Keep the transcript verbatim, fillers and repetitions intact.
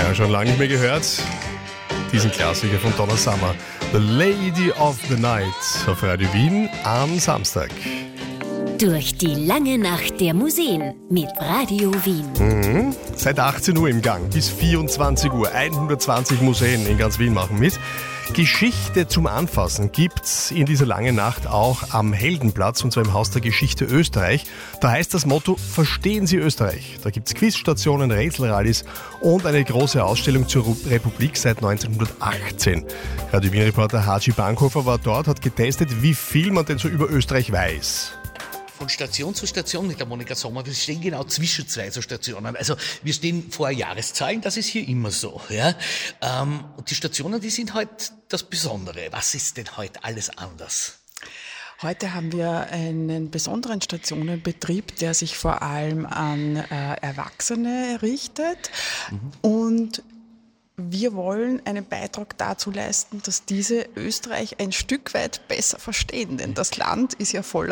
Ja, schon lange nicht mehr gehört. Diesen Klassiker von Donna Summer. The Lady of the Night auf Radio Wien am Samstag. Durch die lange Nacht der Museen mit Radio Wien. Mhm. Seit achtzehn Uhr im Gang bis vierundzwanzig Uhr. hundertzwanzig Museen in ganz Wien machen mit. Geschichte zum Anfassen gibt's in dieser langen Nacht auch am Heldenplatz, und zwar im Haus der Geschichte Österreich. Da heißt das Motto: Verstehen Sie Österreich. Da gibt's Quizstationen, Rätselrallies und eine große Ausstellung zur Republik seit neunzehnhundertachtzehn. Radio Wien-Reporter Haji Bankhofer war dort, hat getestet, wie viel man denn so über Österreich weiß. Von Station zu Station mit der Monika Sommer. Wir stehen genau zwischen zwei so Stationen. Also wir stehen vor Jahreszahlen, das ist hier immer so. Ja? Ähm, und die Stationen, die sind halt das Besondere. Was ist denn heute alles anders? Heute haben wir einen besonderen Stationenbetrieb, der sich vor allem an äh, Erwachsene richtet. Mhm. Und wir wollen einen Beitrag dazu leisten, dass diese Österreich ein Stück weit besser verstehen. Denn das Land ist ja voller